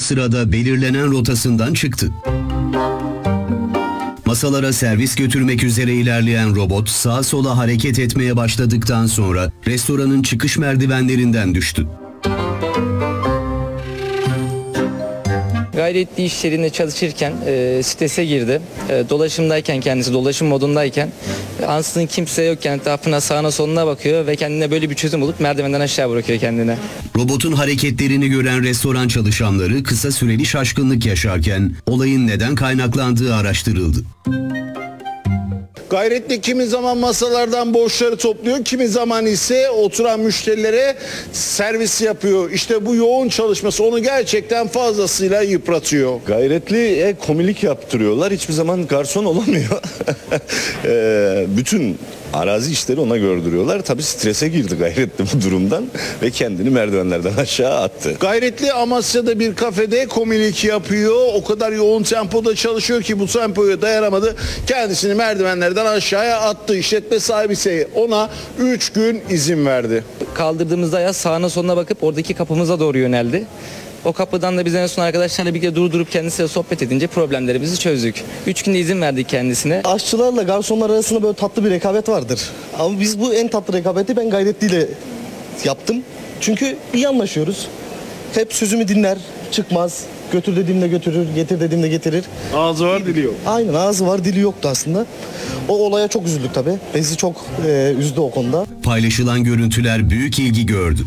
sırada belirlenen rotasından çıktı. Masalara servis götürmek üzere ilerleyen robot sağa sola hareket etmeye başladıktan sonra restoranın çıkış merdivenlerinden düştü. Gayretli iş yerinde çalışırken strese girdi. Dolaşımdayken kendisi dolaşım modundayken ansızın kimse yokken etrafına sağına soluna bakıyor ve kendine böyle bir çözüm bulup merdivenden aşağı bırakıyor kendine. Robotun hareketlerini gören restoran çalışanları kısa süreli şaşkınlık yaşarken olayın neden kaynaklandığı araştırıldı. Gayretli kimi zaman masalardan borçları topluyor, kimi zaman ise oturan müşterilere servis yapıyor. İşte bu yoğun çalışması onu gerçekten fazlasıyla yıpratıyor. Gayretli komilik yaptırıyorlar. Hiçbir zaman garson olamıyor. Bütün arazi işleri ona gördürüyorlar. Tabii strese girdi Gayretli bu durumdan ve kendini merdivenlerden aşağı attı. Gayretli Amasya'da bir kafede komilik yapıyor. O kadar yoğun tempoda çalışıyor ki bu tempoya dayanamadı. Kendisini merdivenlerden aşağıya attı. İşletme sahibi ise ona 3 gün izin verdi. Kaldırdığımızda ayağı sağına soluna bakıp oradaki kapımıza doğru yöneldi. O kapıdan da biz en son arkadaşlarla birlikte durdurup kendisiyle sohbet edince problemlerimizi çözdük. 3 günde izin verdik kendisine. Aşçılarla garsonlar arasında böyle tatlı bir rekabet vardır. Ama biz bu en tatlı rekabeti ben Gayretli'yle yaptım. Çünkü iyi anlaşıyoruz. Hep sözümü dinler, çıkmaz. Götür dediğimde götürür, getir dediğimde getirir. Ağzı var, dili yok. Aynen, ağzı var, dili yoktu aslında. O olaya çok üzüldük tabii. Bizi çok üzdü o konuda. Paylaşılan görüntüler büyük ilgi gördü.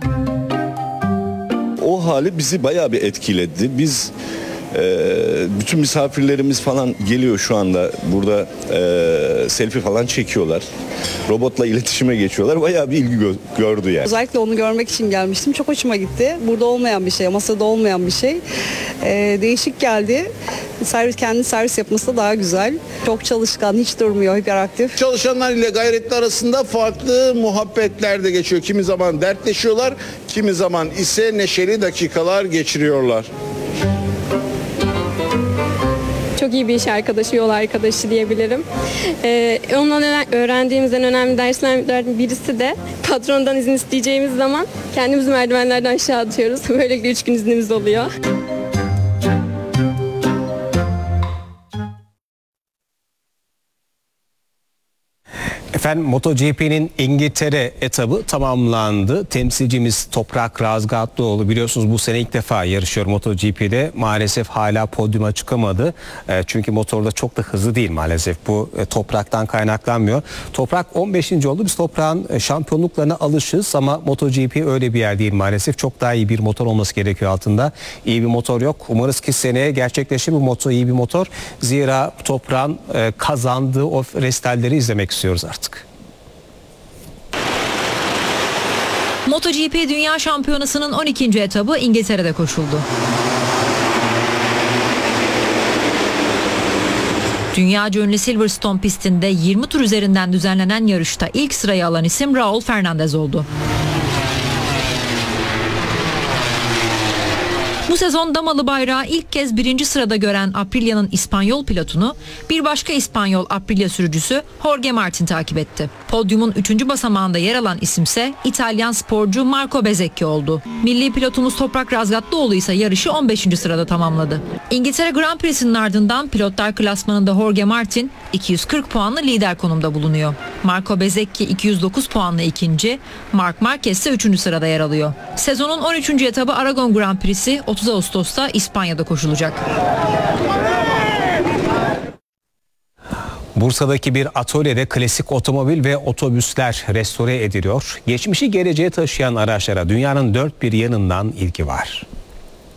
O hali bizi bayağı bir etkiledi. Biz bütün misafirlerimiz falan geliyor şu anda burada selfie falan çekiyorlar. Robotla iletişime geçiyorlar. Bayağı bir ilgi gördü yani. Özellikle onu görmek için gelmiştim. Çok hoşuma gitti. Burada olmayan bir şey, masada olmayan bir şey. Değişik geldi. Kendi servis yapması da daha güzel. Çok çalışkan, hiç durmuyor, hiperaktif. Çalışanlar ile Gayretli arasında farklı muhabbetler de geçiyor. Kimi zaman dertleşiyorlar, kimi zaman ise neşeli dakikalar geçiriyorlar. Çok iyi bir iş arkadaşı, yol arkadaşı diyebilirim. Ondan öğrendiğimizden önemli derslerden birisi de patrondan izin isteyeceğimiz zaman kendimizi merdivenlerden aşağı atıyoruz. Böylelikle 3 gün iznimiz oluyor. Efendim, MotoGP'nin İngiltere etabı tamamlandı. Temsilcimiz Toprak Razgatlıoğlu biliyorsunuz bu sene ilk defa yarışıyor MotoGP'de. Maalesef hala podyuma çıkamadı. Çünkü motorda çok da hızlı değil maalesef. Bu Toprak'tan kaynaklanmıyor. Toprak 15. oldu. Biz Toprak'ın şampiyonluklarına alışız ama MotoGP öyle bir yer değil maalesef. Çok daha iyi bir motor olması gerekiyor altında. İyi bir motor yok. Umarız ki seneye gerçekleşir bu motor, iyi bir motor. Zira Toprak'ın kazandığı o restalleri izlemek istiyoruz artık. MotoGP Dünya Şampiyonası'nın 12. etabı İngiltere'de koşuldu. Dünyaca ünlü Silverstone pistinde 20 tur üzerinden düzenlenen yarışta ilk sırayı alan isim Raul Fernandez oldu. Bu sezon damalı bayrağı ilk kez 1. sırada gören Aprilia'nın İspanyol pilotunu bir başka İspanyol Aprilia sürücüsü Jorge Martin takip etti. Podyumun 3. basamağında yer alan isimse İtalyan sporcu Marco Bezzecchi oldu. Milli pilotumuz Toprak Razgatlıoğlu ise yarışı 15. sırada tamamladı. İngiltere Grand Prix'sinin ardından pilotlar klasmanında Jorge Martin 240 puanlı lider konumda bulunuyor. Marco Bezzecchi 209 puanlı ikinci, Marc Marquez ise 3. sırada yer alıyor. Sezonun 13. etabı Aragon Grand Prix'si 30 Ağustos'ta İspanya'da koşulacak. Bursa'daki bir atölyede klasik otomobil ve otobüsler restore ediliyor. Geçmişi geleceğe taşıyan araçlara dünyanın dört bir yanından ilgi var.